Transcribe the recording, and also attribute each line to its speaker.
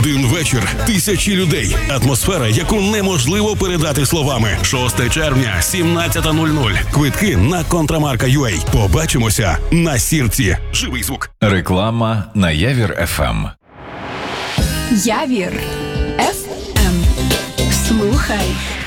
Speaker 1: Один вечір, тисячі людей. Атмосфера, яку неможливо передати словами. 6 червня, 17:00. Квитки на Контрамарка.UA. Побачимося на Сірці. Живий звук.
Speaker 2: Реклама на Явір ФМ.
Speaker 3: Явір ФМ. Слухай.